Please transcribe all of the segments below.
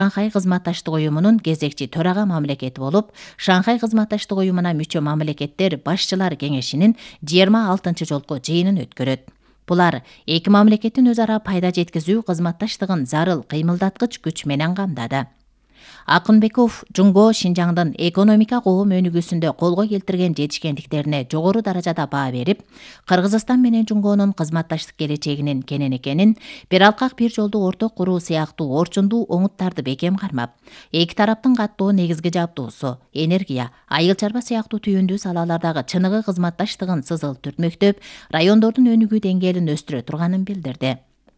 Шанхай кызматташтык уюмунун кезекчи төрага мамлекети болуп, Шанхай кызматташтык уюмуна мүчө мамлекеттер башчылар кеңешинин 26 жолку жыйынын өткөрөт. Булар эки мамлекеттин өз ара пайда жеткизүү кызматташтыгын зарыл кыймылдаткыч күч менен камдады. Акынбеков Жумго Шинжаңдын экономика коом өнүгүүсүндө колго келтирген жетишкендиктерине жогору даражада баа берип, Кыргызстан менен Жумгонун кызматташтык келечегинин кенен экенин, бир алкак бир жолду орток куруу сыяктуу орчундуу оңуттарды бекем кармап, эки тараптын каттоо негизги жабдуусу, энергия, айыл чарба сыяктуу түйүндүү салалардагы чыныгы кызматташтыгын сызыл түртмөктөп, райондордун өнүгүү деңгээлин өстүрө турганын билдирди.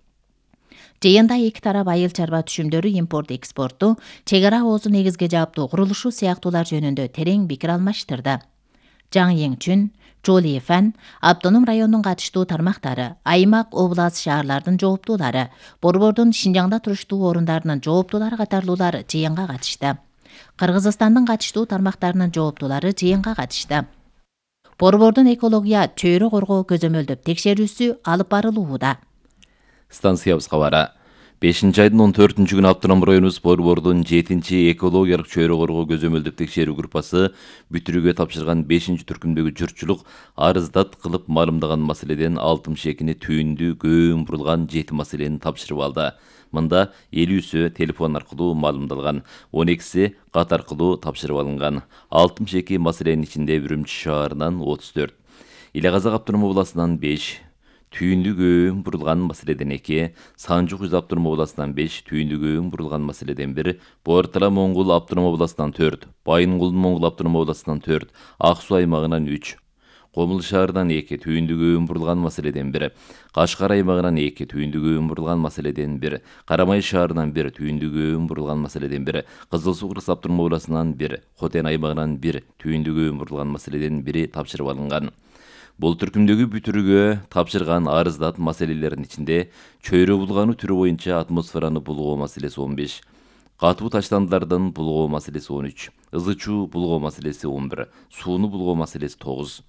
Жыйында эки тарап айыл чарба түшүмдөрү импорт-экспорту, чек ара оозу негизги жаптуу курулушу сыяктуулар жөнүндө терең пикир алмаштырды. Жаң Еңчүн, Жоли Фан, автоном райондун катыштуу тармактары, аймак, област, шаарлардын жооптуулары, Борбордун Шинжаңда туруштуу орундарынын жооптуулары катарлуулар жыйынга катышты. Кыргызстандын катыштуу тармактарынын жооптуулары жыйынга катышты. Борбордун экология чөйрө коргоо көзөмөлдөп текшерүүсү алып барылууда. Станциябыз кабары. 5-айдын 14-күнү Автоном районубуз Борбордун 7-чи экологиялык чөйрө коргоо көзөмөлдөп текшерүү группасы бүтүрүүгө тапшырган 5-түркүмдөгү журтчулук арыздат кылып маалымдаган маселеден 62-ни түйүндүү көөн бурулган 7 маселени тапшырып алды. Мында 50-сү телефон аркылуу маалымдалган, 12-си кат аркылуу тапшырып алынган. 62 маселенин ичинде Үрүмчү шаарынан 34, Иле Казак автоном областынан 5, түйүндүү көөн бурулган маселеден 2, Санжы Куз автоном областынан 5, түйүндүү көөн бурулган маселеден 1, Буартала Моңгул автоном областынан 4, Байынгул Моңгул автоном областынан 4, Ак Суу аймагынан 3, Комул шаарынан 2, түйүндүү көөн бурулган маселеден 1, Кашкар аймагынан 2, түйүндүү көөн бурулган маселеден 1, Карамай шаарынан 1, түйүндүү көөн бурулган маселеден 1, Кызыл Суу Кыргыз автоном областынан 1, Хотен аймагынан 1, түйүндүү көөн бурулган маселеден 1 тапшырып алынган. Бул түркүмдөгү бүтүрүүгө тапшырган арыздат маселелердин ичинде чөйрө булгануу түрү боюнча атмосфераны булгоо маселеси 15, катуу таштандылардын булгоо маселеси 13, ызы чуу булгоо маселеси 11, сууну булгоо маселеси 9,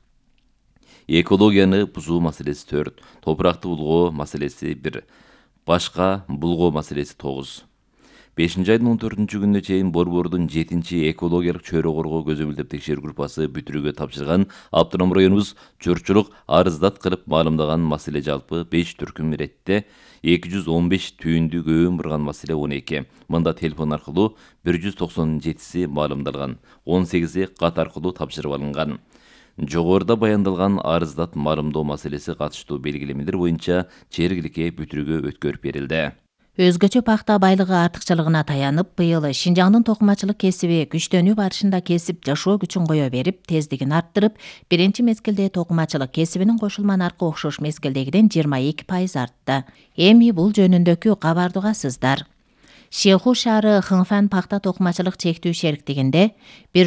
экологияны бузуу маселеси 4, топуракты булгоо маселеси 1, башка булгоо маселеси 9. 5-айдын 14-күнүнө чейин Борбордун 7-чи экологиялык чөйрө коргоо көзөмөлдөп текшерүү группасы бүтүрүүгө тапшырган Автоном районубуз журтчулук арыздат кылып маалымдаган маселе жалпы 5 түркүм иретте, 215 түйүндүү көөн бурган маселе 12. Мында телефон аркылуу 197си маалымдалган, 18и кат аркылуу тапшырып алынган. Жогоруда баяндалган арыздат маалымдоо маселеси катыштуу белгилемелер боюнча жергиликке бүтүрүүгө өткөрүп берилди. Өзгөчө пахта байлыгы артыкчылыгына таянып, быйыл Шинжаңдын токумачылык кесиби күчтөнүү барышында кесип жашоо күчүн кое берип, тездигин арттырып, биринчи мезгилде токумачылык кесибинин кошулма наркы окшош мезгилдегиден 22% артты. Эми бул жөнүндөгү кабарды угасыздар. Шеху шаары Хыңфан пахта токумачылык чектүү шериктигинде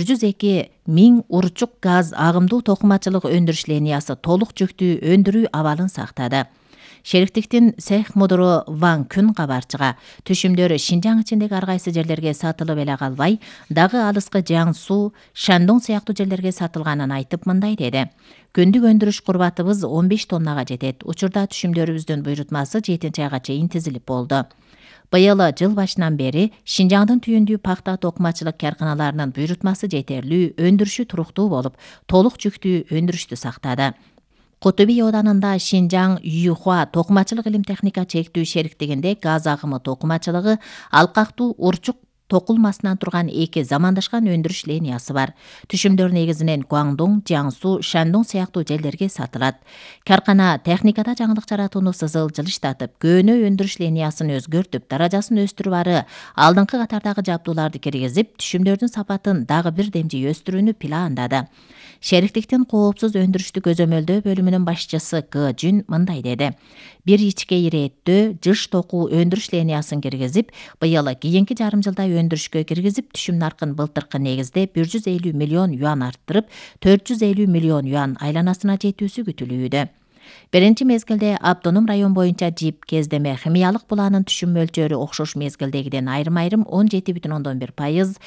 102.000 урчук газ агымдуу токумачылык өндүрүш линиясы толук жүктүү өндүрүү абалын сактады. Шериктиктин цех мудуру Ван Күн кабарчыга түшүмдөр Шинжаң ичиндеги ар кайсы жерлерге сатылып эле калбай, дагы алыскы Жаңсу, Шандong сыяктуу жерлерге сатылганын айтып мындай деди. Күндүк өндүрүш курбатыбыз 15 тоннага жетет. Учурда түшүмдөрүбүздүн буйрутмасы 7-айга чейин тизилип болду. Быйыл жыл башынан бери Шинжаңдын түйүндүү пахта токумачылык карканаларынын буйрутмасы жетерлүү, өндүрүшү туруктуу болуп, толук жүктүү өндүрүштү сактады. Кутуби оданында Шинжаң Юхуа токумачылык илим техника чектүү шериктигинде газ агымы токумачылыгы алкактуу урчук токулмасынан турган 2 замандашкан өндүрүш линиясы бар. Түшүмдөр негизинен Гуаңдоң, Жаңсу, Шандong сыяктуу жерлерге сатылат. Каркана техникада жаңылык жаратууну сызыл жылыштатып, көөнө өндүрүш линиясын өзгөртүп, даражасын өстүрүп ары, алдыңкы катардагы жабдууларды киргизип, түшүмдөрдүн сапатын дагы бир демжи өстүрүүнү пландады. Шериктиктин коопсуз өндүрүштү көзөмөлдөө бөлүмүнүн башчысы Г. Жүн мындай деди. Бир ичке ирээттөө жыш току өндүрүш линиясын киргизип, быйыл кийинки жарым жылда өндүрүшкө киргизип, түшүм наркын былтыркы негизде 150 миллион юан арттырып, 450 миллион юан айланасына жетүүсү күтүлүүдө. Биринчи мезгилде автоном район боюнча ЖИП кездеме химиялык буланын түшүм мөлчөрү окшош мезгилдегиден айрым-айрым 17,1%,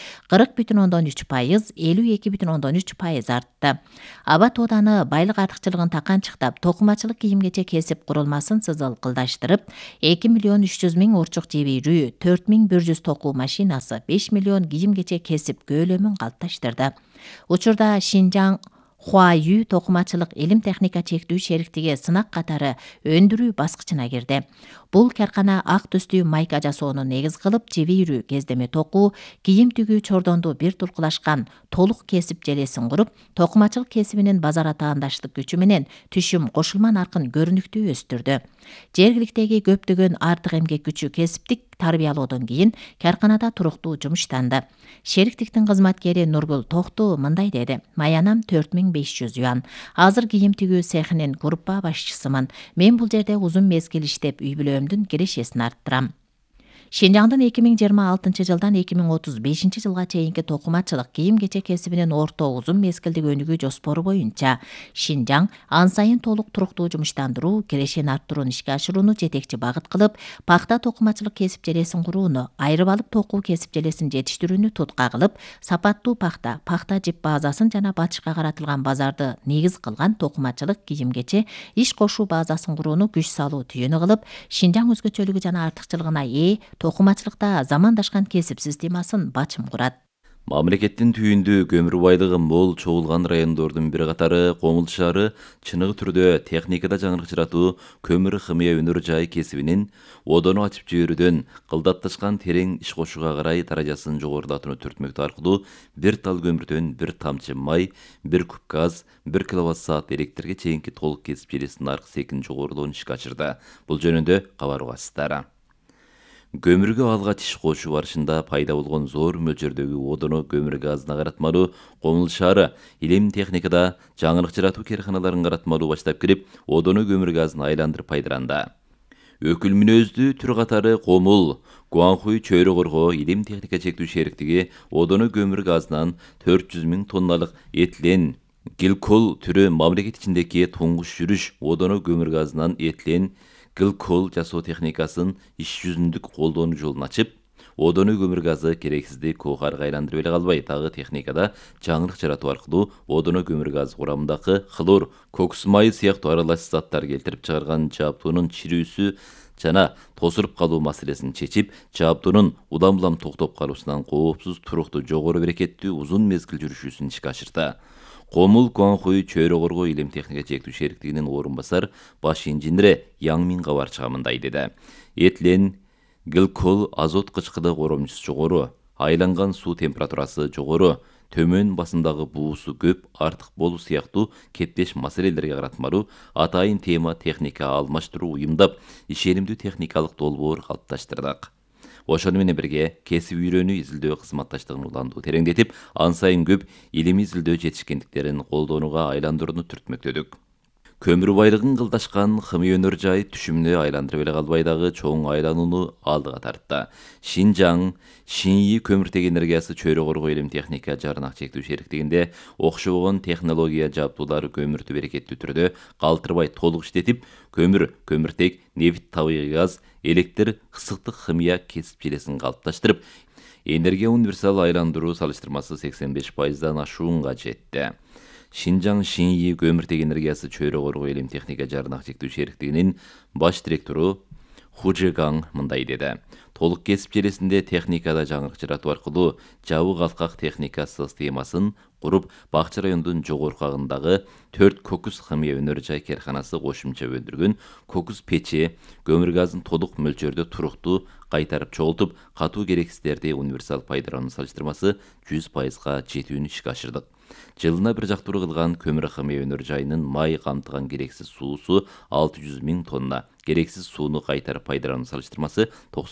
40,3%, 52,3% артты. Аба тооданы байлык артыкчылыгын таканчыктап, токумачылык кийим-кечек кесип курулмасын сызылкылдаштырып, 2,3 миллион урчук жебирүү, 4,100 токуу машинасы, 5 миллион кийим-кечек кесип көөлөмүн калыпташтырды. Учурда Шинжаң Хуаю токумачылык илим техника чектүү шериктиги сынак катары өндүрүү баскычына кирди. Бул каркана ак түстүү майка жасоону негиз кылып, жебирүү, кездеме токуу, кийим тигүү чордонду бир туркулашкан толук кесип желесин куруп, токумачылык кесибинин базар атаандаштык күчү менен түшүм кошулма наркын көрүнүктүү өстүрдү. Жергиликтеги көптөгөн артык эмгек күчү кесиптик тарбиялоодон кийин карканада туруктуу жумуштанды. Шериктиктин кызматкери Нургул Токту мындай деди: "Маянам 4500 юан. Азыр кийим тигүү цехинин группа башчысымын. Мен бул жерде узун мезгил иштеп, үй бүлөмдүн кирешесин арттырам." Шинжаңдын 2026 жылдан 2035 жылга чейинки токумачылык кийим-кечек кесибинин орто узун мезгилдик өнүгүү жоспору боюнча Шинжаң ан сайын толук туруктуу жумуштандыруу, кирешени арттырууну ишке ашырууну жетекчи багыт кылып, пахта токумачылык кесип желесин курууну, айрып алып токуу кесип желесин жетиштирүүнү тутка кылып, сапаттуу пахта, пахта жип базасын жана батышка каратылган базарды негиз кылган токумачылык кийим-кече иш кошуу базасын курууну күч салуу түйүнү кылып, Шинжаң өзгөчөлүгү жана артыкчылыгына ээ токумачылыкта замандашкан кесип системасын бачым курат. Мамлекеттин түйүндү көмүр байлыгы мол чогулган райондордун бир катары Комул шаары чыныгы түрдө техникада жаңылык жаратуу, көмүр химия өнөр жай кесибинин одону ачып жиберүүдөн кылдатташкан терең иш кошууга карай даражасын жогорулатууну түртмөктүү аркылуу бир тал көмүрдөн бир тамчы май, бир куб газ, 1 киловатт-саат электрге чейинки толук кесип желесинин аркы секин жогорулоонун ишке ашырды. Бул жөнүндө кабар угасыздар. Көмүргө алгач иш кошуу барышында пайда болгон зор мөлчөрдөгү одону көмүр газына каратмалуу Комул шаары илим техникада жаңылык жаратуу керканаларын каратмалуу баштап кирип, одону көмүр газына айландырып пайдаланды. Өкүл мүнөздүү түр катары Комул, Гуанхуй чөйрө коргоо илим техника чектүү шериктиги одону көмүр газынан 400 000 тонналык этилен гликол түрү мамлекет ичиндеги туңгуш жүрүш одону көмүр газынан этилен гликол жасоо техникасын иш жүзүндүк колдонуу жолун ачып, одону көмүр газы керексиздик коохарга айландырып эле калбай, дагы техникада жаңылык жаратуу аркылуу одону көмүр газы курамындагы хлор, кокус майы сыяктуу аралаш заттар келтирип чыгарган жаптуунун чирүүсү жана тосуруп калуу маселесин чечип, жаптуунун улам-улам токтоп калуусунан коопсуз, туруктуу, жогору берекеттүү узун мезгил жүрүшүүсүн ишке ашырды. Комул Гуанхуй чөйрө коргоо илим техника чектүү шериктигинин орун басар баш инженери Яң Мин кабарчыга мындай деди: "Этилен гликол азот кычкыдык оромчусу жогору, айланган суу температурасы жогору, төмөн басымдагы буусу көп, артык болуу сыяктуу кептеш маселелерге каратмалуу атайын тема техника алмаштыруу уюмдап, ишенимдүү техникалык долбоор калыпташтырдык. Ошону менен бирге кесип үйрөнүү изилдөө кызматташтыгын улантуу тереңдетип, ан сайын көп илимий изилдөө жетишкендиктерин колдонууга айландырууну түртмөктөдүк. Көмүр байлыгын кылдашкан химия өнөр жай түшүмүнө айландырып эле калбай, дагы чоң айланууну алдыга тартты. Шинжаң Шинйи көмүртек энергиясы чөйрө коргоо илим техника жарнак чектүү шериктигинде окшобогон технология жабдуулары көмүрдү берекеттүү түрдө калтырбай толук иштетип, көмүр, көмүртек, нефть, табигый газ, электр, ысыктык химия кесип желесин калыпташтырып, энергия универсал айландыруу салыштырмасы 85%дан ашуунга жетти. Шинжаң Шинйи көмүртек энергиясы чөйрө коргоо илим техника жарнак чектүү шериктигинин баш директору Хужегаң мындай деди: "Толук кесип желесинде техникада жаңылык жаратуу аркылуу жабык алкак техника системасын куруп, Бакчы районунун жогорку агындагы 4 кокус химия өнөр жай керканасы кошумча өндүргөн кокус печи, көмүр газын толук мөлчөрдө туруктуу кайтарып чогултуп, катуу керексиздерди универсал пайдалануу салыштырмасы 100%га жетүүнү ишке ашырдык. Жылына бир жактыруу кылган көмүр химия өнөр жайынын май камтыган керексиз суусу 600 000 тонна, керексиз сууну кайтарып пайдалануу салыштырмасы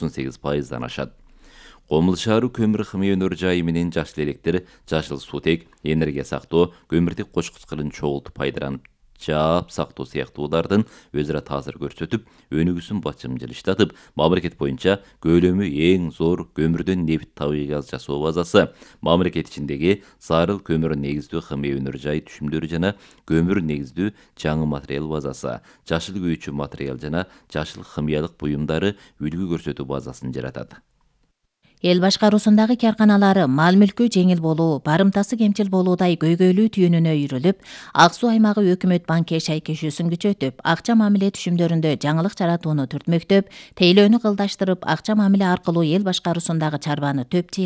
98%дан ашат. Комул шаары көмүр химия өнөр жайы менен жашыл электр, жашыл суутек, энергия сактоо, көмүртек кошкучкылын чогултуп пайдаланып жаап сактоо сыяктуулардын өз ара таасир көрсөтүп, өнүгүүсүн бачымжылыштатып, мамлекет боюнча көлөмү эң зор көмүрдөн нефть табигый газ жасоо базасы, мамлекет ичиндеги зарыл көмүр негиздүү химия өнөр жай түшүмдөрү жана көмүр негиздүү жаңы материал базасы, жашыл күйүүчү материал жана жашыл химиялык буюмдары үлгү көрсөтүү базасын жаратат. Эл башкаруусундагы карканалары мал мүлкү жеңил болуу, барымтасы кемчил болуудай көйгөйлүү түйүнүнө үйрүлүп, Ак Суу аймагы өкмөт банке шайкешүүсүн күчөтүп, акча мамиле түшүмдөрүндө жаңылык жаратууну түртмөктөп, тейлөөнү кылдаштырып, акча мамиле аркылуу эл башкаруусундагы чарбаны төп